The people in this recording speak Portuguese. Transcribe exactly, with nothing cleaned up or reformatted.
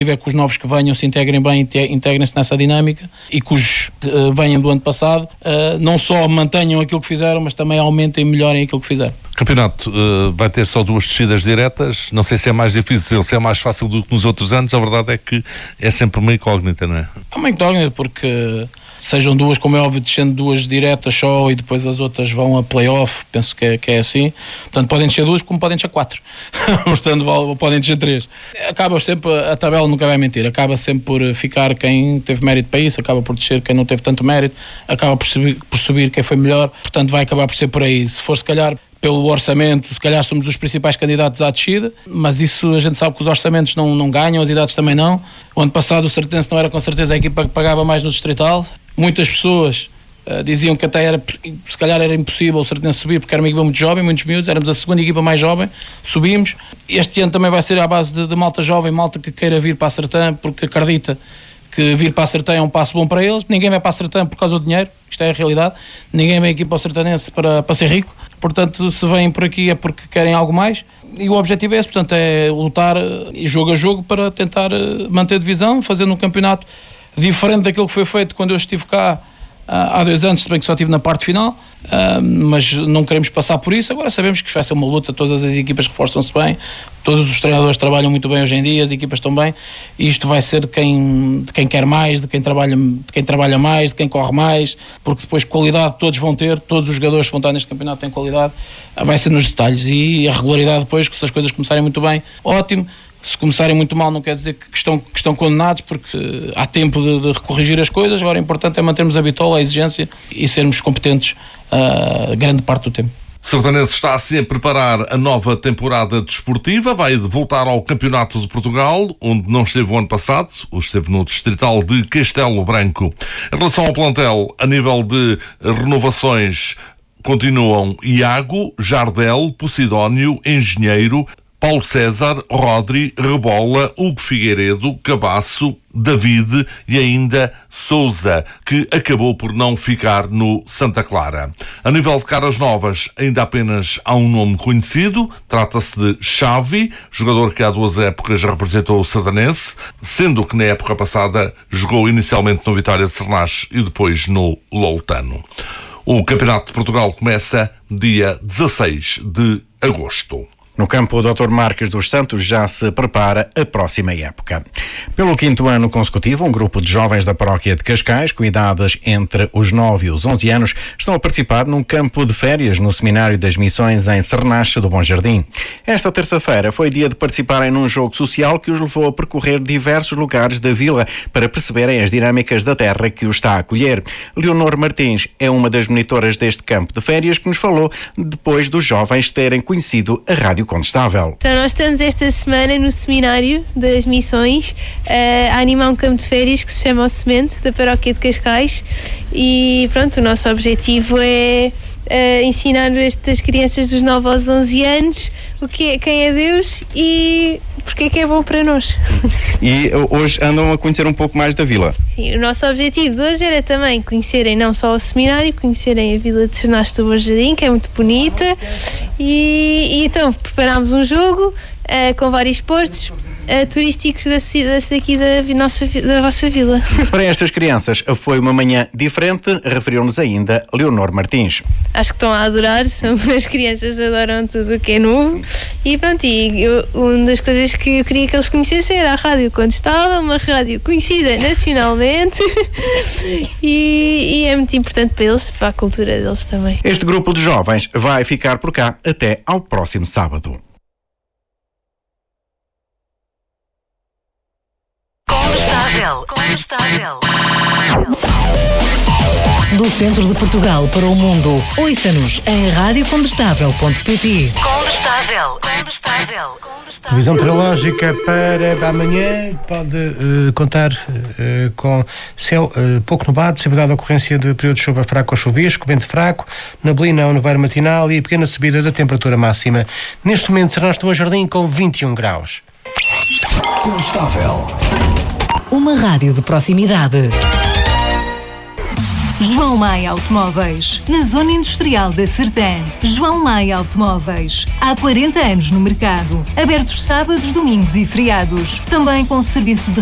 é que os novos que venham se integrem bem, integrem-se nessa dinâmica e que os que uh, venham do ano passado uh, não só mantenham aquilo que fizeram, mas também aumentem e melhorem aquilo que fizeram. O campeonato uh, vai ter só duas descidas diretas, não sei se é mais difícil, se é mais fácil do que nos outros anos, a verdade é que é sempre uma incógnita, não é? É uma incógnita porque sejam duas, como é óbvio, descendo duas diretas só e depois as outras vão a play-off, penso que é, que é assim. Portanto, podem descer duas como podem descer quatro. Portanto, podem descer três. Acaba sempre, a tabela nunca vai mentir, acaba sempre por ficar quem teve mérito para isso, acaba por descer quem não teve tanto mérito, acaba por subir, por subir quem foi melhor. Portanto, vai acabar por ser por aí. Se for, se calhar, pelo orçamento, se calhar somos os principais candidatos à descida, mas isso a gente sabe que os orçamentos não, não ganham, as idades também não. O ano passado o Sertense não era com certeza a equipa que pagava mais no Distrital. Muitas pessoas uh, diziam que até era, se calhar era impossível o Sertense subir porque era uma equipa muito jovem, muitos miúdos, éramos a segunda equipa mais jovem, subimos. Este ano também vai ser à base de, de malta jovem, malta que queira vir para a Sertã porque acredita que vir para a Sertã é um passo bom para eles. Ninguém vai para a Sertã por causa do dinheiro, isto é a realidade, ninguém vem aqui para o Sertanense para, para ser rico, portanto se vêm por aqui é porque querem algo mais e o objetivo é esse, portanto é lutar jogo a jogo para tentar manter a divisão, fazendo um campeonato diferente daquilo que foi feito quando eu estive cá há dois anos, se bem que só estive na parte final, uh, mas não queremos passar por isso. Agora sabemos que vai ser uma luta, todas as equipas reforçam-se bem, todos os treinadores trabalham muito bem hoje em dia, as equipas estão bem, e isto vai ser de quem, de quem quer mais, de quem, trabalha, de quem trabalha mais, de quem corre mais, porque depois qualidade todos vão ter, todos os jogadores que vão estar neste campeonato têm qualidade, vai ser nos detalhes, e a regularidade depois, que se as coisas começarem muito bem, ótimo. Se começarem muito mal não quer dizer que estão, que estão condenados, porque há tempo de, de recorrigir as coisas. Agora o importante é mantermos a bitola, a exigência e sermos competentes uh, grande parte do tempo. Sertanense está assim a preparar a nova temporada desportiva, vai voltar ao Campeonato de Portugal, onde não esteve o ano passado, esteve no Distrital de Castelo Branco. Em relação ao plantel, a nível de renovações, continuam Iago, Jardel, Posidónio, Engenheiro, Paulo César, Rodri, Rebola, Hugo Figueiredo, Cabasso, David e ainda Sousa, que acabou por não ficar no Santa Clara. A nível de caras novas, ainda apenas há um nome conhecido, trata-se de Xavi, jogador que há duas épocas representou o Sertanense, sendo que na época passada jogou inicialmente no Vitória de Sernás e depois no Loutano. O Campeonato de Portugal começa dia dezasseis de agosto. No campo, o doutor Marques dos Santos já se prepara a próxima época. Pelo quinto ano consecutivo, um grupo de jovens da paróquia de Cascais, com idades entre os nove e os onze anos, estão a participar num campo de férias no Seminário das Missões em Sernache do Bom Jardim. Esta terça-feira foi dia de participarem num jogo social que os levou a percorrer diversos lugares da vila para perceberem as dinâmicas da terra que os está a acolher. Leonor Martins é uma das monitoras deste campo de férias que nos falou depois dos jovens terem conhecido a Rádio Condestável. Então nós estamos esta semana no Seminário das Missões uh, a animar um campo de férias que se chama O Semente, da Paróquia de Cascais, e pronto, o nosso objetivo é uh, ensinar estas crianças dos nove aos onze anos o que é, quem é Deus e porque é que é bom para nós. E hoje andam a conhecer um pouco mais da vila. Sim, o nosso objetivo de hoje era também conhecerem não só o seminário, conhecerem a vila de Sernache do Bom Jardim, que é muito bonita, e, e então preparámos um jogo uh, com vários postos uh, turísticos da, daqui da, nossa, da vossa vila. Para estas crianças foi uma manhã diferente, referiu-nos ainda Leonor Martins. Acho que estão a adorar, são, as crianças adoram tudo o que é novo, e pronto, e eu, uma das coisas que eu queria que eles conhecessem era a Rádio Condestável, uma rádio conhecida nacionalmente e, e é muito importante para eles, para a cultura deles também. Este grupo de jovens vai ficar por cá até ao próximo sábado. Condestável, Condestável. Do centro de Portugal para o mundo, ouça-nos em rádio condestável ponto pt. Condestável, Condestável. Previsão meteorológica para amanhã pode uh, contar uh, com céu uh, pouco nublado, possibilidade de ocorrência de período de chuva fraco ou chuvisco, vento fraco, neblina ou nevoeiro matinal e pequena subida da temperatura máxima. Neste momento, Sernache do Bom Jardim com vinte e um graus. Uma rádio de proximidade. João Maia Automóveis, na Zona Industrial da Sertã. João Maia Automóveis, há quarenta anos no mercado. Abertos sábados, domingos e feriados. Também com serviço de